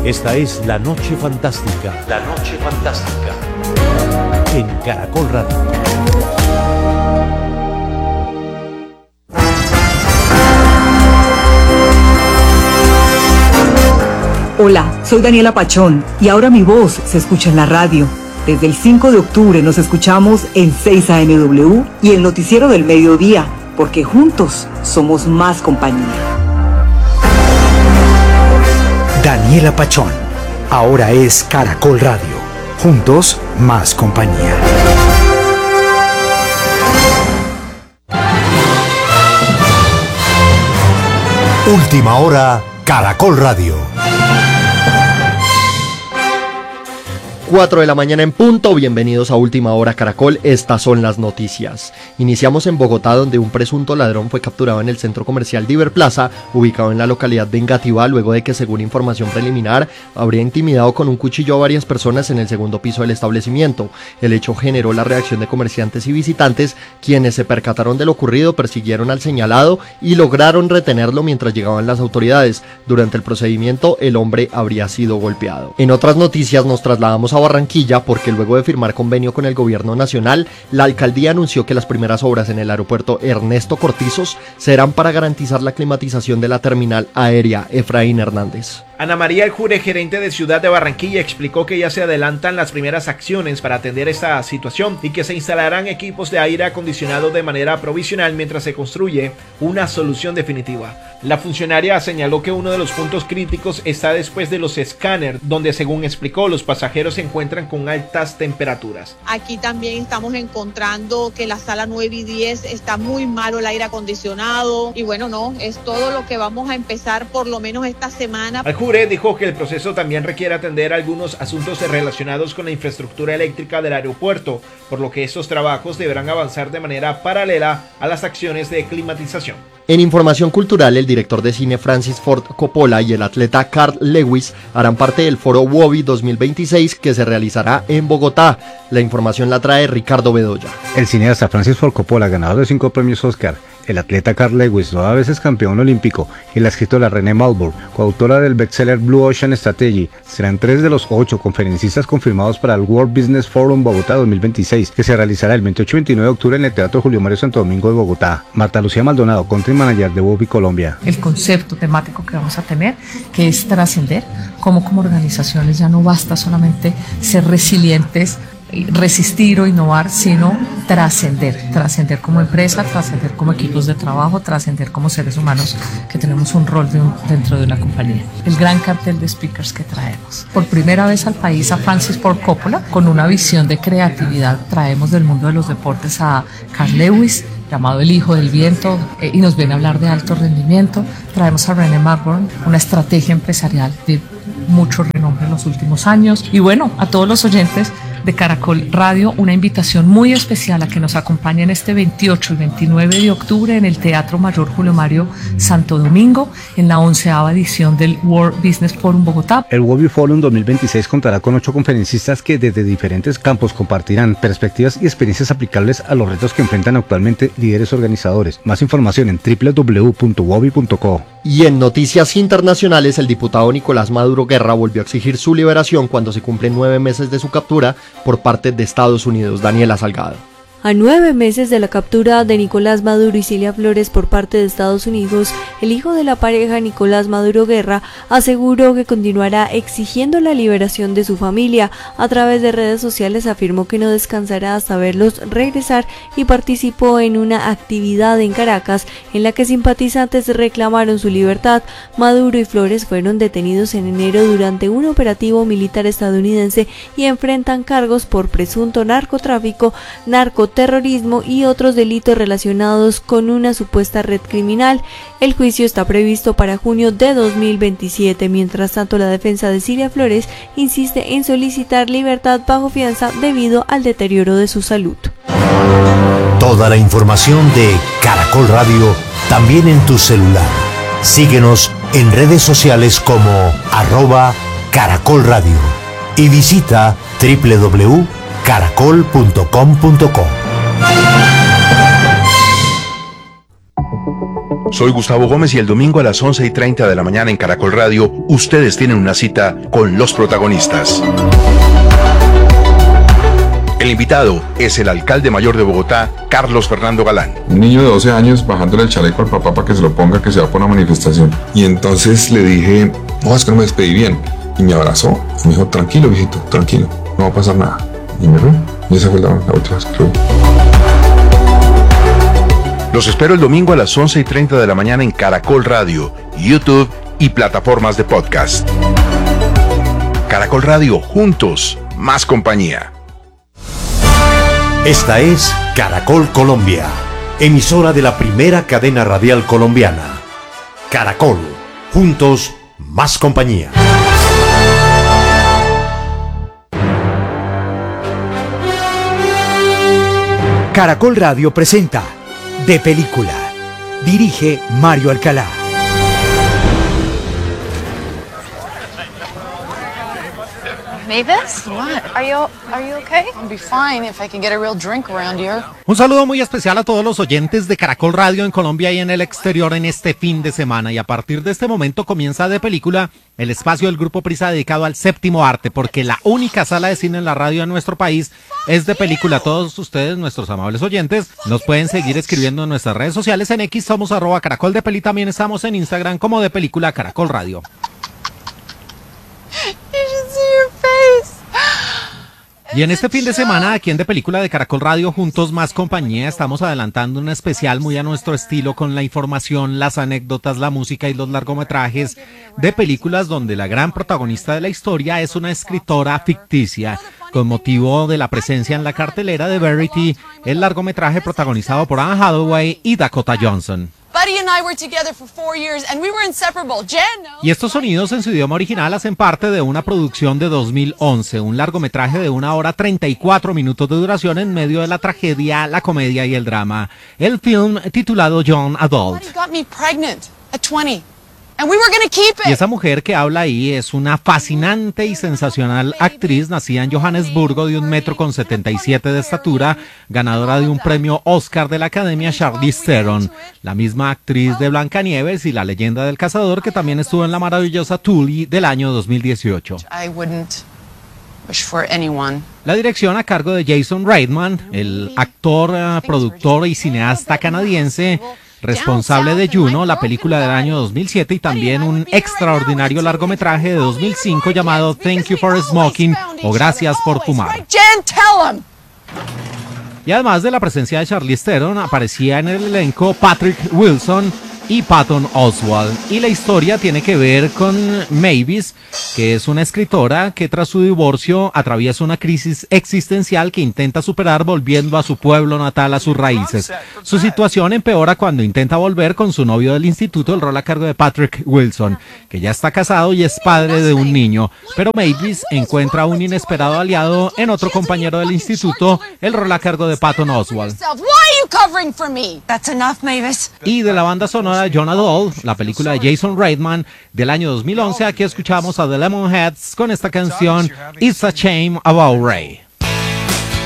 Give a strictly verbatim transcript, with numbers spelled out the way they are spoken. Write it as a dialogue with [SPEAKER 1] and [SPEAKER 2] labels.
[SPEAKER 1] Esta es La Noche Fantástica. La Noche Fantástica. En Caracol Radio.
[SPEAKER 2] Hola, soy Daniela Pachón y ahora mi voz se escucha en la radio. Desde el cinco de octubre nos escuchamos en seis A M W y el noticiero del mediodía, porque juntos somos más compañía.
[SPEAKER 3] Daniela Pachón, ahora es Caracol Radio. Juntos, más compañía.
[SPEAKER 4] Última hora, Caracol Radio.
[SPEAKER 5] cuatro de la mañana en punto, bienvenidos a Última Hora Caracol, estas son las noticias. Iniciamos en Bogotá, donde un presunto ladrón fue capturado en el centro comercial Diver Plaza, ubicado en la localidad de Engativá, luego de que, según información preliminar, habría intimidado con un cuchillo a varias personas en el segundo piso del establecimiento. El hecho generó la reacción de comerciantes y visitantes, quienes se percataron de lo ocurrido, persiguieron al señalado y lograron retenerlo mientras llegaban las autoridades. Durante el procedimiento, el hombre habría sido golpeado. En otras noticias nos trasladamos a Barranquilla, porque luego de firmar convenio con el gobierno nacional, la alcaldía anunció que las primeras obras en el aeropuerto Ernesto Cortizos serán para garantizar la climatización de la terminal aérea. Efraín Hernández.
[SPEAKER 6] Ana María Aljure, gerente de Ciudad de Barranquilla, explicó que ya se adelantan las primeras acciones para atender esta situación y que se instalarán equipos de aire acondicionado de manera provisional mientras se construye una solución definitiva. La funcionaria señaló que uno de los puntos críticos está después de los escáneres, donde, según explicó, los pasajeros se encuentran con altas temperaturas.
[SPEAKER 7] Aquí también estamos encontrando que la sala nueve y diez está muy malo el aire acondicionado y bueno, no, es todo lo que vamos a empezar por lo menos esta semana.
[SPEAKER 6] Aljure dijo que el proceso también requiere atender algunos asuntos relacionados con la infraestructura eléctrica del aeropuerto, por lo que estos trabajos deberán avanzar de manera paralela a las acciones de climatización.
[SPEAKER 5] En información cultural, el director de cine Francis Ford Coppola y el atleta Carl Lewis harán parte del foro WOBI dos mil veintiséis, que se realizará en Bogotá. La información la trae Ricardo Bedoya.
[SPEAKER 8] El cineasta Francis Ford Coppola, ganador de cinco premios Oscar, el atleta Carl Lewis, nueve veces campeón olímpico, y la escritora Renée Malbour, coautora del bestseller Blue Ocean Strategy, serán tres de los ocho conferencistas confirmados para el World Business Forum Bogotá dos mil veintiséis, que se realizará el veintiocho y veintinueve de octubre en el Teatro Julio Mario Santo Domingo de Bogotá. Marta Lucía Maldonado, country manager de WOBI Colombia.
[SPEAKER 9] El concepto temático que vamos a tener, que es trascender, cómo como organizaciones ya no basta solamente ser resilientes, resistir o innovar, sino trascender, trascender como empresa, trascender como equipos de trabajo, trascender como seres humanos que tenemos un rol de un, dentro de una compañía. El gran cartel de speakers que traemos. Por primera vez al país a Francis Ford Coppola, con una visión de creatividad. Traemos del mundo de los deportes a Carl Lewis, llamado el hijo del viento, eh, y nos viene a hablar de alto rendimiento. Traemos a Renée Malbour, una estrategia empresarial de mucho renombre en los últimos años. Y bueno, a todos los oyentes de Caracol Radio, una invitación muy especial a que nos acompañen este veintiocho y veintinueve de octubre en el Teatro Mayor Julio Mario Santo Domingo, en la onceava edición del World Business Forum Bogotá.
[SPEAKER 8] El WOBI Forum dos mil veintiséis contará con ocho conferencistas que desde diferentes campos compartirán perspectivas y experiencias aplicables a los retos que enfrentan actualmente líderes organizadores. Más información en doble u doble u doble u punto wobi punto co.
[SPEAKER 5] Y en noticias internacionales, el diputado Nicolás Maduro Guerra volvió a exigir su liberación cuando se cumplen nueve meses de su captura por parte de Estados Unidos. Daniela Salgado.
[SPEAKER 10] A nueve meses de la captura de Nicolás Maduro y Cilia Flores por parte de Estados Unidos, el hijo de la pareja, Nicolás Maduro Guerra, aseguró que continuará exigiendo la liberación de su familia. A través de redes sociales afirmó que no descansará hasta verlos regresar y participó en una actividad en Caracas en la que simpatizantes reclamaron su libertad. Maduro y Flores fueron detenidos en enero durante un operativo militar estadounidense y enfrentan cargos por presunto narcotráfico, narcotráfico, terrorismo y otros delitos relacionados con una supuesta red criminal. El juicio está previsto para junio de dos mil veintisiete. Mientras tanto, la defensa de Cilia Flores insiste en solicitar libertad bajo fianza debido al deterioro de su salud.
[SPEAKER 4] Toda la información de Caracol Radio también en tu celular. Síguenos en redes sociales como arroba Caracol Radio y visita doble u doble u doble u punto caracol punto com punto co.
[SPEAKER 11] Soy Gustavo Gómez y el domingo a las once y treinta de la mañana en Caracol Radio, ustedes tienen una cita con los protagonistas. El invitado es el alcalde mayor de Bogotá, Carlos Fernando Galán.
[SPEAKER 12] Un niño de doce años bajándole el chaleco al papá para que se lo ponga, que se va por una manifestación. Y entonces le dije, no, es que no me despedí bien. Y me abrazó y me dijo, tranquilo, viejito, tranquilo, no va a pasar nada. Y me fui. Y esa fue la, la última vez que lo vi.
[SPEAKER 11] Los espero el domingo a las once y treinta de la mañana en Caracol Radio, YouTube y plataformas de podcast. Caracol Radio, juntos, más compañía.
[SPEAKER 4] Esta es Caracol Colombia, emisora de la primera cadena radial colombiana. Caracol, juntos, más compañía.
[SPEAKER 3] Caracol Radio presenta De Película. Dirige Mario Alcalá.
[SPEAKER 13] Mavis? What? Are you are you okay? I'll be fine if I can get a real drink around here.
[SPEAKER 14] Un saludo muy especial a todos los oyentes de Caracol Radio en Colombia y en el exterior en este fin de semana. Y a partir de este momento comienza De Película, el espacio del Grupo Prisa dedicado al séptimo arte, porque la única sala de cine en la radio en nuestro país es De Película. Todos ustedes, nuestros amables oyentes, nos pueden seguir escribiendo en nuestras redes sociales. En X somos arroba Caracol de Peli, también estamos en Instagram como De Película Caracol Radio. Y en este fin de semana, aquí en De Película de Caracol Radio, juntos más compañía, estamos adelantando un especial muy a nuestro estilo con la información, las anécdotas, la música y los largometrajes de películas donde la gran protagonista de la historia es una escritora ficticia. Con motivo de la presencia en la cartelera de Verity, el largometraje protagonizado por Anne Hathaway y Dakota Johnson.
[SPEAKER 13] Buddy and I were together for four years and we were inseparable. Jen knows.
[SPEAKER 14] Y estos sonidos en su idioma original hacen parte de una producción de dos mil once, un largometraje de una hora treinta y cuatro minutos de duración en medio de la tragedia, la comedia y el drama. El film titulado Young Adult.
[SPEAKER 13] Buddy got me pregnant at twenty. And we were gonna keep it.
[SPEAKER 14] Y esa mujer que habla ahí es una fascinante y sensacional actriz nacida en Johannesburgo, de un metro con setenta y siete de estatura, ganadora de un premio Oscar de la Academia, Charlize Theron, la misma actriz de Blancanieves y La Leyenda del Cazador, que también estuvo en la maravillosa Tully del año dos mil dieciocho.
[SPEAKER 13] I wouldn't wish for anyone.
[SPEAKER 14] La dirección a cargo de Jason Reitman, el actor, uh, productor y cineasta canadiense, responsable de Juno, la película del año dos mil siete, y también un extraordinario largometraje de dos mil cinco llamado Thank You for Smoking, o Gracias por Fumar. Y además de la presencia de Charlize Theron, aparecía en el elenco Patrick Wilson y Patton Oswalt. Y la historia tiene que ver con Mavis, que es una escritora que tras su divorcio atraviesa una crisis existencial que intenta superar volviendo a su pueblo natal, a sus raíces. Su situación empeora cuando intenta volver con su novio del instituto, el rol a cargo de Patrick Wilson, que ya está casado y es padre de un niño. Pero Mavis encuentra un inesperado aliado en otro compañero del instituto, el rol a cargo de Patton Oswalt. Y de la banda sonora Young Adult, la película de Jason Reitman del año dos mil once, aquí escuchamos a The Lemonheads con esta canción It's a Shame About Ray.